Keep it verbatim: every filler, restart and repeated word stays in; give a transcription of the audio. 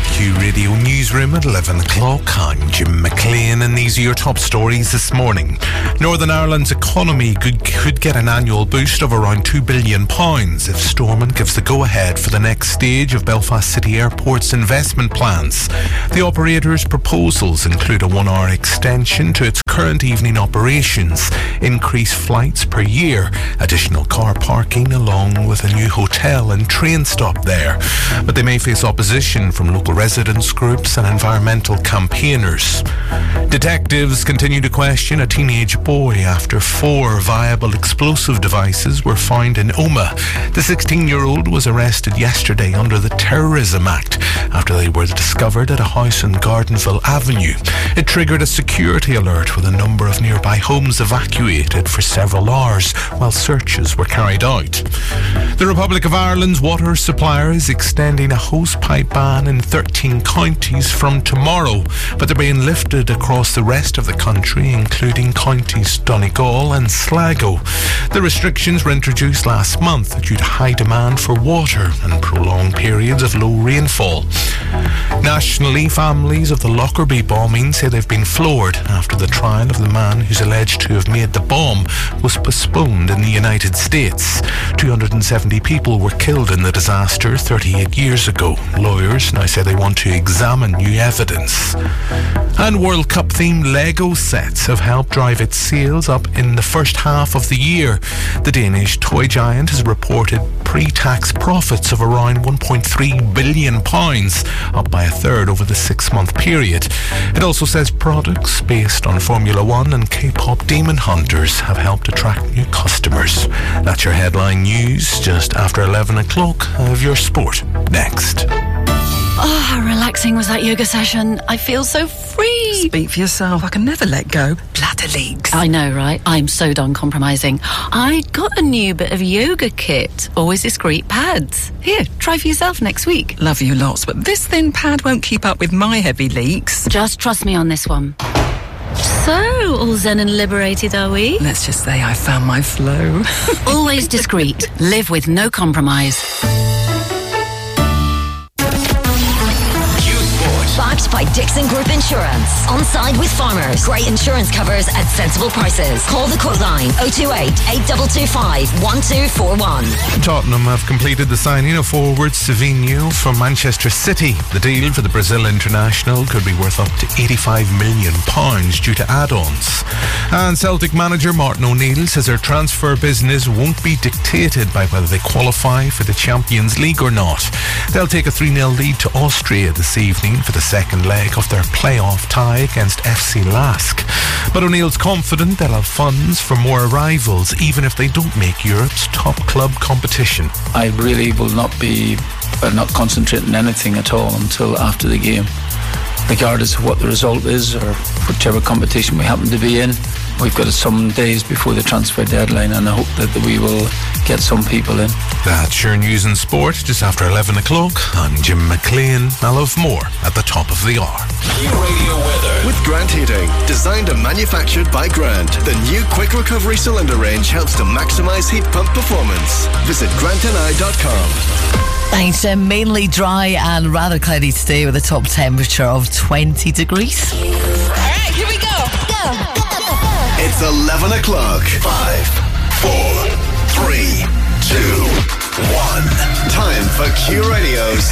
Q Radio Newsroom at eleven o'clock. I'm Jim McLean and these are your top stories this morning. Northern Ireland's economy could, could get an annual boost of around two billion pounds if Stormont gives the go-ahead for the next stage of Belfast City Airport's investment plans. The operator's proposals include a one-hour extension to its current evening operations, increased flights per year, additional car parking along with a new hotel and train stop there. But they may face opposition from local residents groups and environmental campaigners. Detectives continue to question a teenage boy after four viable explosive devices were found in Omagh. The sixteen-year-old was arrested yesterday under the Terrorism Act after they were discovered at a house in Gardenville Avenue. It triggered a security alert with a number of nearby homes evacuated for several hours while searches were carried out. The Republic of Ireland's water supplier is extending a hosepipe ban in thirteen counties from tomorrow, but they're being lifted across the rest of the country, including counties Donegal and Sligo. The restrictions were introduced last month due to high demand for water and prolonged periods of low rainfall. Nationally, families of the Lockerbie bombing say they've been floored after the trial of the man who's alleged to have made the bomb was postponed in the United States. two hundred seventy people were killed in the disaster thirty-eight years ago. Lawyers now say they want to examine new evidence. And World Cup themed Lego sets have helped drive its sales up in the first half of the year. The Danish toy giant has reported pre-tax profits of around one point three billion pounds, up by a third over the six-month period. It also says products based on Formula One and K-pop Demon Hunters have helped attract new customers. That's your headline news just after eleven o'clock. Of your sport next. Oh, how relaxing was that yoga session. I feel so free. Speak for yourself. I can never let go. Bladder leaks. I know, right? I'm so done compromising. I got a new bit of yoga kit. Always discreet pads. Here, try for yourself next week. Love you lots, but this thin pad won't keep up with my heavy leaks. Just trust me on this one. So, all zen and liberated, are we? Let's just say I found my flow. Always discreet. Live with no compromise. Backed by Dixon Group Insurance. On side with farmers. Great insurance covers at sensible prices. Call the quote line oh two eight, eight two two five, one two four one. Tottenham have completed the signing of forward Savinho from Manchester City. The deal for the Brazil international could be worth up to eighty-five million pounds due to add-ons. And Celtic manager Martin O'Neill says their transfer business won't be dictated by whether they qualify for the Champions League or not. They'll take a three nil lead to Austria this evening for the second leg of their playoff tie against F C Lask. But O'Neill's confident they'll have funds for more arrivals even if they don't make Europe's top club competition. I really will not be uh, not concentrating on anything at all until after the game. Regardless of what the result is or whichever competition we happen to be in, we've got some days before the transfer deadline and I hope that we will get some people in. That's your news and sport just after eleven o'clock. I'm Jim McLean. I'll have more at the top of the hour. Q Radio weather. With Grant Heating. Designed and manufactured by Grant, the new quick recovery cylinder range helps to maximise heat pump performance. Visit grant n i dot com. Thanks, Jim. Mainly dry and rather cloudy today with a top temperature of twenty degrees. Alright, here we go. Go. It's eleven o'clock. Five, four, three, two, one. Time for Q Radio's